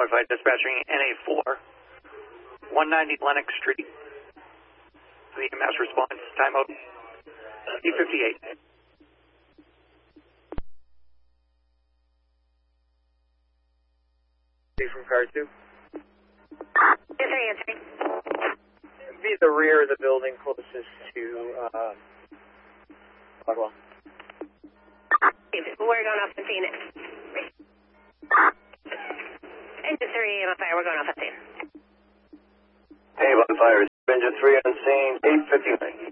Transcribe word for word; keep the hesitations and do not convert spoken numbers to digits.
firefight dispatching N A four, one ninety Lennox Street. The E M S response, time out E fifty-eight. From car two. Yes, sir, answering. Be the rear of the building closest to, uh, Ottawa. We're going off fifteen. Engine three, M F I, we're going off fifteen. Hey, on fire. Engine three on scene, eight fifty-nine.